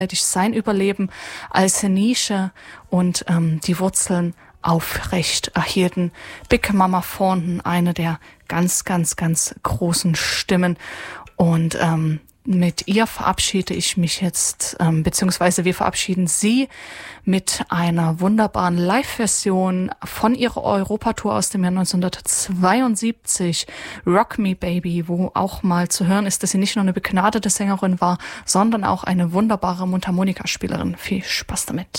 sein Überleben als Nische und die Wurzeln aufrecht erhielten. Big Mama Thornton, eine der ganz, ganz, ganz großen Stimmen. Und mit ihr verabschiede ich mich jetzt, beziehungsweise wir verabschieden sie mit einer wunderbaren Live-Version von ihrer Europatour aus dem Jahr 1972, Rock Me Baby, wo auch mal zu hören ist, dass sie nicht nur eine begnadete Sängerin war, sondern auch eine wunderbare Mundharmonikaspielerin. Viel Spaß damit.